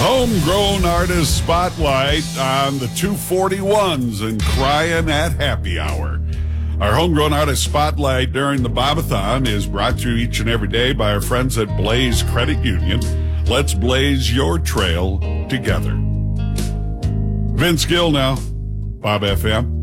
Homegrown Artist Spotlight on the 241s and crying at happy hour. Our Homegrown Artist Spotlight during the Bobathon is brought to you each and every day by our friends at Blaze Credit Union. Let's blaze your trail together. Vince Gill now, Bob FM.